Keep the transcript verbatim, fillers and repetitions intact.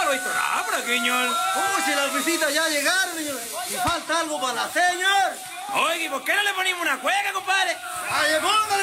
no lo he visto nada por aquí, señor. Uy, si las visitas ya llegaron, señor. Y falta algo para la señor. Oye, ¿y por qué no le ponemos una cueca, compadre? ¡Ahí ponga!